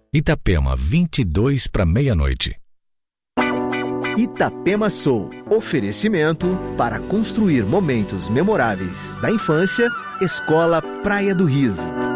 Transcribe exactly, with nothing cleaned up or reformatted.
Itapema, vinte e dois para meia-noite. Itapema Soul. Oferecimento para construir momentos memoráveis da infância. Escola Praia do Riso.